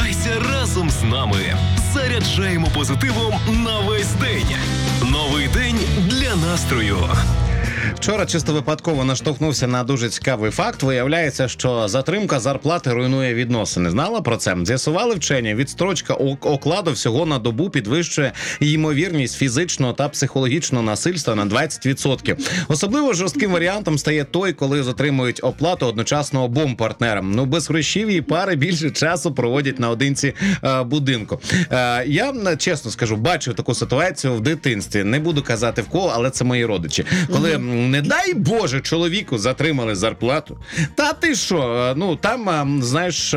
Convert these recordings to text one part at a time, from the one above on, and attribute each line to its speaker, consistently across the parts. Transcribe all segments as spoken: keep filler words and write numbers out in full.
Speaker 1: Прокидайся разом з нами. Заряджаємо позитивом на весь день. Новий день для настрою.
Speaker 2: Вчора чисто випадково наштовхнувся на дуже цікавий факт. Виявляється, що затримка зарплати руйнує відносини. Знала про це? З'ясували вчені. Відстрочка окладу всього на добу підвищує ймовірність фізичного та психологічного насильства на двадцять відсотків. Особливо жорстким варіантом стає той, коли затримують оплату одночасно обом партнерам. Ну, без грошів'ї пари більше часу проводять наодинці е, будинку. Е, я, чесно скажу, бачив таку ситуацію в дитинстві. Не буду казати в кого, але це мої родичі. Коли не дай Боже, чоловіку затримали зарплату. Та ти що? Ну, там, знаєш,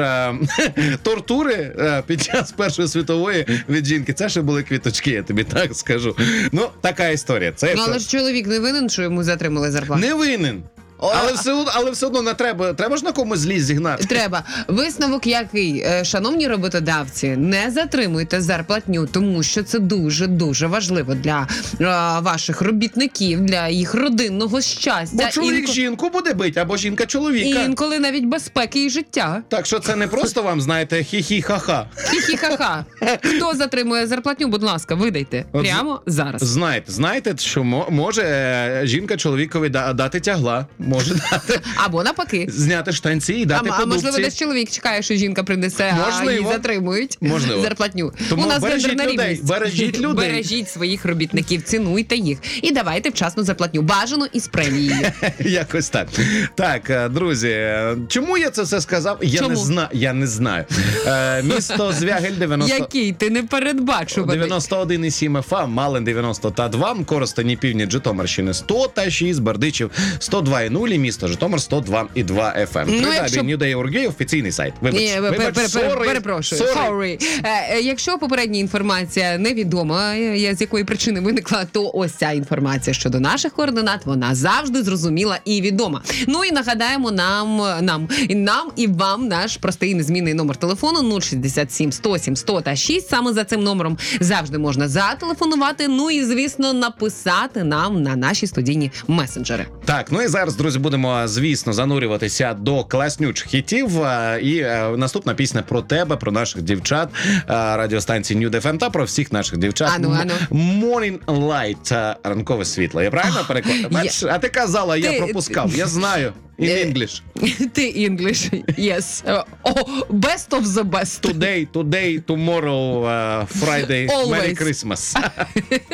Speaker 2: тортури під час Першої світової від жінки. Це ще були квіточки, я тобі так скажу. Ну, така історія. Це
Speaker 3: ну, але ж чоловік не винен, що йому затримали зарплату?
Speaker 2: Не винен. Але все, але все одно не треба. Треба ж на комусь злість зігнати.
Speaker 3: Треба. Висновок який? Шановні роботодавці, не затримуйте зарплатню, тому що це дуже-дуже важливо для а, ваших робітників, для їх родинного щастя.
Speaker 2: Бо чоловік
Speaker 3: Інко...
Speaker 2: жінку буде бити, або жінка чоловіка.
Speaker 3: Інколи навіть безпеки і життя.
Speaker 2: Так що це не просто вам, знаєте, хі-хі-ха-ха.
Speaker 3: Хі-хі-ха-ха. Хто затримує зарплатню, будь ласка, видайте. Прямо зараз.
Speaker 2: Знаєте, знаєте, що може жінка чоловікові дати тягла. Може дати.
Speaker 3: Або навпаки.
Speaker 2: Зняти штанці і дати
Speaker 3: а,
Speaker 2: по
Speaker 3: а можливо,
Speaker 2: дубці.
Speaker 3: десь чоловік чекає, що жінка принесе,
Speaker 2: Можливо.
Speaker 3: а її затримують.
Speaker 2: Можливо.
Speaker 3: Зарплатню.
Speaker 2: Тому
Speaker 3: у нас
Speaker 2: бережіть
Speaker 3: гендерна
Speaker 2: людей,
Speaker 3: рівність.
Speaker 2: бережіть людей.
Speaker 3: Бережіть своїх робітників, цінуйте їх. І давайте вчасну зарплатню. Бажано із премією.
Speaker 2: Якось так. Так, друзі, чому я це все сказав? Я
Speaker 3: Чому?
Speaker 2: не знаю. Я не знаю. Е, місто Звягель дев'яносто...
Speaker 3: Який ти непередбачуваний.
Speaker 2: дев'яносто один і сім еф ем, Малин дев'яносто та два, Коростені, Північ, Житомирщини сто та шість, Бердичів сто два і нуль, місто Житомир сто два і два еф ем.
Speaker 3: Ну, якщо...
Speaker 2: New Day Urgay, офіційний сайт. Вибач,
Speaker 3: Ні,
Speaker 2: вибач,
Speaker 3: пер, пер,
Speaker 2: sorry,
Speaker 3: перепрошую.
Speaker 2: sorry.
Speaker 3: Sorry. Е, якщо попередня інформація невідома, е, з якої причини виникла, то ось ця інформація щодо наших координат, вона завжди зрозуміла і відома. Ну і нагадаємо нам, нам, і нам і вам наш простий незмінний номер телефону нуль шістдесят сім сто сім сто та шість. Саме за цим номером завжди можна зателефонувати, ну і, звісно, написати нам на наші студійні месенджери.
Speaker 2: Так, ну і зараз, друзі, будемо, звісно, занурюватися до класнючих хітів. І наступна пісня про тебе, про наших дівчат радіостанції Нью еф ем та про всіх наших дівчат.
Speaker 3: Ану, ану.
Speaker 2: Morning Light, ранкове світло. Я правильно переклав? Бачиш, а ти казала, я
Speaker 3: Ти-
Speaker 2: пропускав. Я знаю. In English.
Speaker 3: Ти English, yes. О, best of the best.
Speaker 2: Today, today, tomorrow, uh, Friday,
Speaker 3: Always.
Speaker 2: Merry Christmas.